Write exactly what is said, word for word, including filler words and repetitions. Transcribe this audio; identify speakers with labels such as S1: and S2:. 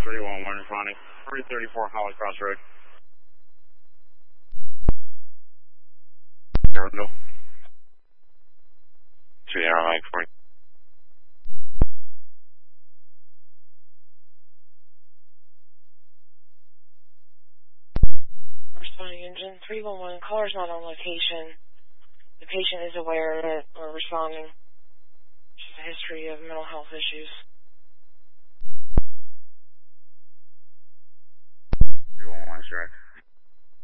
S1: three one one responding. three thirty-four Holly Cross Road. Zero no. two zero Mike forty.
S2: Responding engine three one one. Caller's not on location. The patient is aware that we're responding. She has a history of mental health issues.
S1: three one one, sure.